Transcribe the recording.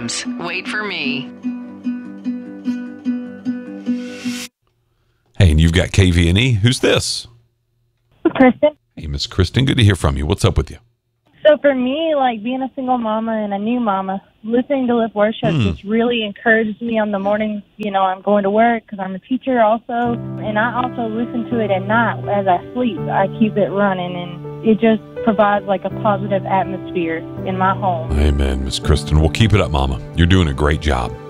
Jams. Wait for me. Hey, and you've got KVNE. Who's this? Kristen. Hey, Miss Kristen. Good to hear from you. What's up with you? So for me, like being a single mama and a new mama, listening to Lift Worship just really encouraged me on the mornings. You know, I'm going to work because I'm a teacher also. And I also listen to it at night as I sleep. I keep it running, and it just provides like a positive atmosphere in my home. Amen, Miss Kristen. Well, keep it up, Mama. You're doing a great job.